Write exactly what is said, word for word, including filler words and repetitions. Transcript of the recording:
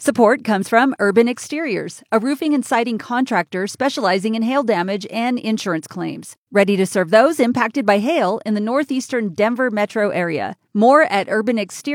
Support comes from Urban Exteriors, a roofing and siding contractor specializing in hail damage and insurance claims. Ready to serve those impacted by hail in the northeastern Denver metro area. More at urban exteriors